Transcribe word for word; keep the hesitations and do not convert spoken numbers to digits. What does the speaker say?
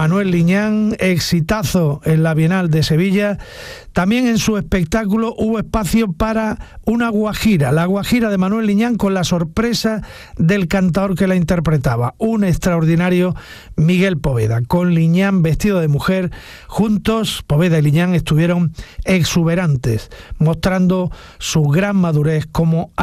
Manuel Liñán, exitazo en la Bienal de Sevilla. También en su espectáculo hubo espacio para una guajira, la guajira de Manuel Liñán, con la sorpresa del cantador que la interpretaba, un extraordinario Miguel Poveda. Con Liñán vestido de mujer, juntos Poveda y Liñán estuvieron exuberantes, mostrando su gran madurez como